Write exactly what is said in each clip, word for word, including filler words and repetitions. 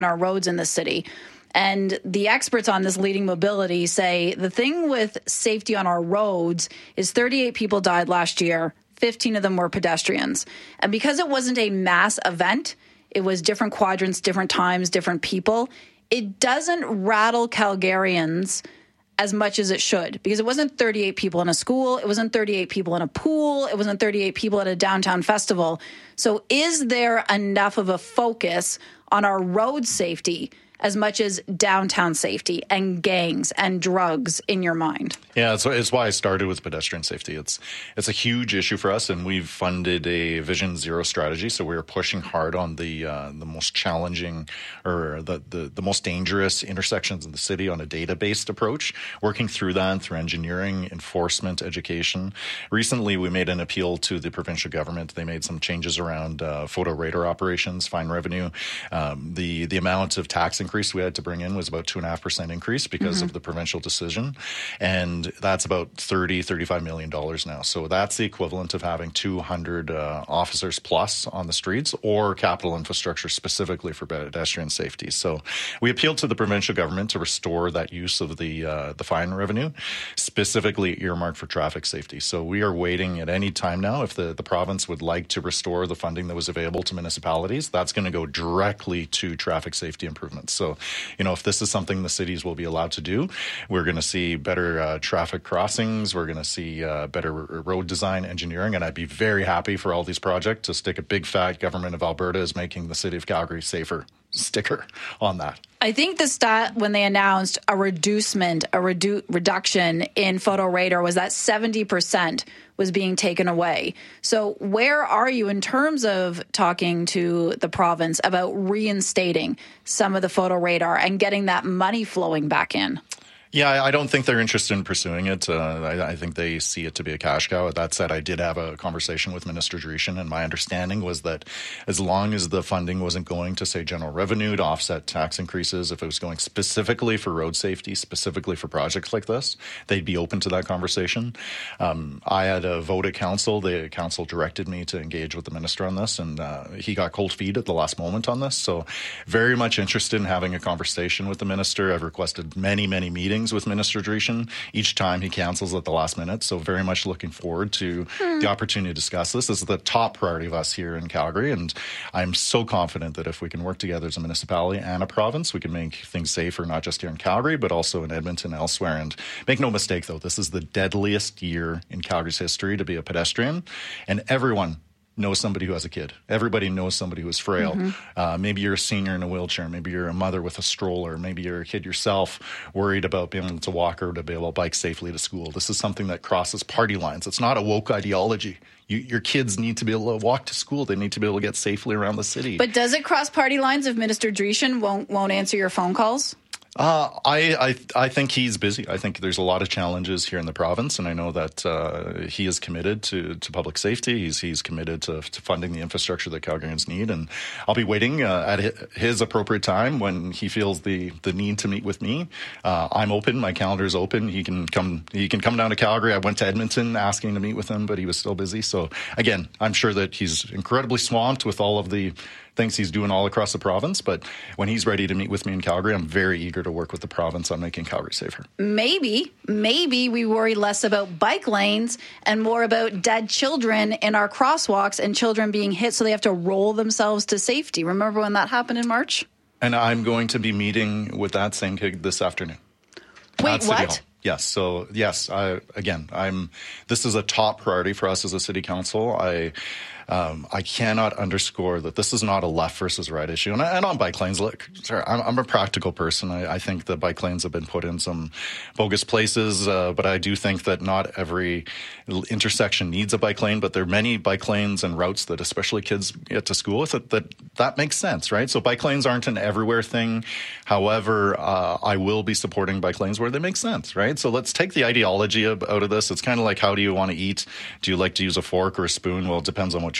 our roads in the city. And the experts on this leading mobility say the thing with safety on our roads is thirty-eight people died last year. fifteen of them were pedestrians. And because it wasn't a mass event, it was different quadrants, different times, different people, it doesn't rattle Calgarians as much as it should, because it wasn't thirty-eight people in a school, it wasn't thirty-eight people in a pool, it wasn't thirty-eight people at a downtown festival. So is there enough of a focus on our road safety as much as downtown safety and gangs and drugs in your mind? Yeah, it's, it's why I started with pedestrian safety. It's it's a huge issue for us, and we've funded a Vision Zero strategy. So we're pushing hard on the uh, the most challenging or the, the, the most dangerous intersections in the city on a data-based approach, working through that through engineering, enforcement, education. Recently, we made an appeal to the provincial government. They made some changes around uh, photo radar operations, fine revenue. Um, the, the amount of tax increase we had to bring in was about two and a half percent increase because mm-hmm. of the provincial decision. And that's about thirty, thirty-five million dollars now. So that's the equivalent of having two hundred uh, officers plus on the streets or capital infrastructure specifically for pedestrian safety. So we appealed to the provincial government to restore that use of the uh, the fine revenue, specifically earmarked for traffic safety. So we are waiting at any time now. If the, the province would like to restore the funding that was available to municipalities, that's going to go directly to traffic safety improvements. So, you know, if this is something the cities will be allowed to do, we're going to see better uh, traffic crossings. We're going to see uh, better road design engineering. And I'd be very happy for all these projects to stick a big fat government of Alberta is making the city of Calgary safer sticker on that. I think the stat when they announced a reducement, a redu- reduction in photo radar was that seventy percent was being taken away. So where are you in terms of talking to the province about reinstating some of the photo radar and getting that money flowing back in? Yeah, I don't think they're interested in pursuing it. Uh, I, I think they see it to be a cash cow. That said, I did have a conversation with Minister Dreeshen, and my understanding was that as long as the funding wasn't going to, say, general revenue to offset tax increases, if it was going specifically for road safety, specifically for projects like this, they'd be open to that conversation. Um, I had a vote at council. The council directed me to engage with the minister on this, and uh, he got cold feet at the last moment on this. So very much interested in having a conversation with the minister. I've requested many, many meetings with Minister Dreeshen. Each time he cancels at the last minute. So very much looking forward to hmm. the opportunity to discuss this. This is the top priority of us here in Calgary. And I'm so confident that if we can work together as a municipality and a province, we can make things safer, not just here in Calgary, but also in Edmonton and elsewhere. And make no mistake, though, this is the deadliest year in Calgary's history to be a pedestrian. And everyone knows somebody who has a kid. Everybody knows somebody who is frail. Mm-hmm. Uh, maybe you're a senior in a wheelchair. Maybe you're a mother with a stroller. Maybe you're a kid yourself worried about being able to walk or to be able to bike safely to school. This is something that crosses party lines. It's not a woke ideology. You, your kids need to be able to walk to school. They need to be able to get safely around the city. But does it cross party lines if Minister Dreeshen won't, won't answer your phone calls? Uh, I, I I think he's busy. I think there's a lot of challenges here in the province, and I know that uh, he is committed to, to public safety. He's he's committed to, to funding the infrastructure that Calgarians need, and I'll be waiting uh, at his appropriate time when he feels the, the need to meet with me. Uh, I'm open. My calendar is open. He can come. He can come down to Calgary. I went to Edmonton asking to meet with him, but he was still busy. So again, I'm sure that he's incredibly swamped with all of the things he's doing all across the province. But when he's ready to meet with me in Calgary, I'm very eager to work with the province on making Calgary safer. Maybe, maybe we worry less about bike lanes and more about dead children in our crosswalks and children being hit so they have to roll themselves to safety. Remember when that happened in March? And I'm going to be meeting with that same kid this afternoon. Wait, what? Yes. So, yes, I, again, I'm. This is a top priority for us as a city council. I Um, I cannot underscore that this is not a left versus right issue. And, and on bike lanes, look, sorry, I'm, I'm a practical person. I, I think the bike lanes have been put in some bogus places, uh, but I do think that not every intersection needs a bike lane, but there are many bike lanes and routes that especially kids get to school with, that that, that makes sense, right? So bike lanes aren't an everywhere thing. However, uh, I will be supporting bike lanes where they make sense, right? So let's take the ideology out of this. It's kind of like, how do you want to eat? Do you like to use a fork or a spoon? Well, it depends on what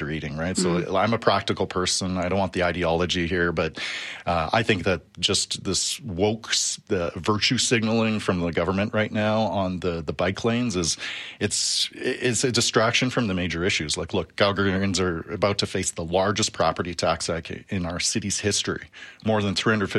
you're eating, right? Mm. So I'm a practical person. I don't want the ideology here, but uh, I think that just this woke the virtue signaling from the government right now on the, the bike lanes is it's it's a distraction from the major issues. Like, look, Calgarians are about to face the largest property tax hike in our city's history, more than three hundred fifty